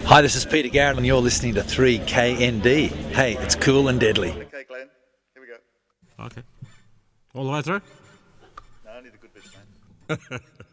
Hi, this is Peter Garrett and you're listening to 3KND. Hey, it's cool and deadly. Okay, Glenn, here we go. Okay. All the way through? No, only the good bits, mate.